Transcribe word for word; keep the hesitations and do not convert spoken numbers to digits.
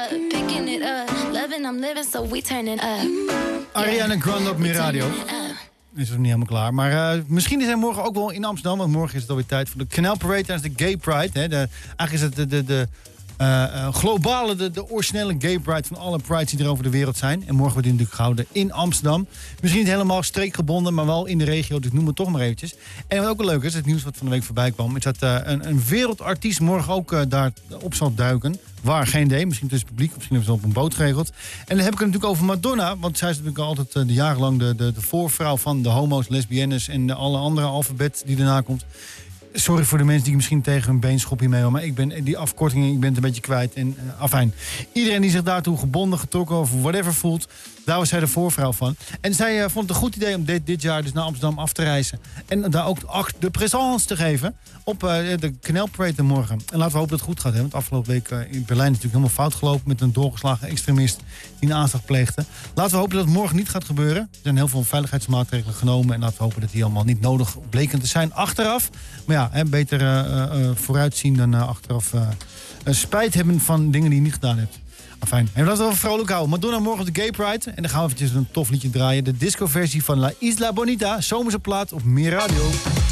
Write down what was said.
Picking it up, loving I'm living, so we turning up. Ariana Grande op Meer Radio. Is nog niet helemaal klaar. Maar uh, misschien is hij morgen ook wel in Amsterdam. Want morgen is het alweer tijd voor de Canal Parade tijdens de Gay Pride. Hè. De, eigenlijk is het de, de, de uh, uh, globale, de, de originele Gay Pride van alle prides die er over de wereld zijn. En morgen wordt die natuurlijk gehouden in Amsterdam. Misschien niet helemaal streekgebonden, maar wel in de regio. Dus ik noem het toch maar eventjes. En wat ook wel leuk is, het nieuws wat van de week voorbij kwam, is dat uh, een, een wereldartiest morgen ook uh, daar op zal duiken. Waar, geen idee. Misschien tussen het publiek, misschien hebben ze op een boot geregeld. En dan heb ik het natuurlijk over Madonna. Want zij is natuurlijk altijd uh, de jarenlang de, de, de voorvrouw van de homo's, lesbiennes en de alle andere alfabet die daarna komt. Sorry voor de mensen die misschien tegen hun been schoppen hiermee. Maar ik ben die afkortingen, ik ben het een beetje kwijt. En uh, afijn. Iedereen die zich daartoe gebonden, getrokken of whatever voelt, daar was zij de voorvrouw van. En zij uh, vond het een goed idee om dit, dit jaar dus naar Amsterdam af te reizen. En daar ook acte de présence te geven op uh, de Canal Parade morgen. En laten we hopen dat het goed gaat. Hè? Want afgelopen week uh, in Berlijn is het natuurlijk helemaal fout gelopen met een doorgeslagen extremist die een aanslag pleegde. Laten we hopen dat het morgen niet gaat gebeuren. Er zijn heel veel veiligheidsmaatregelen genomen. En laten we hopen dat die allemaal niet nodig bleken te zijn achteraf. Maar ja, hè, beter uh, uh, vooruitzien dan uh, achteraf uh, uh, spijt hebben van dingen die je niet gedaan hebt. Fijn. En laten we even vrolijk houden. Madonna morgen op de Gay Pride. En dan gaan we eventjes een tof liedje draaien. De discoversie van La Isla Bonita. Zomerse plaat op Meer Radio.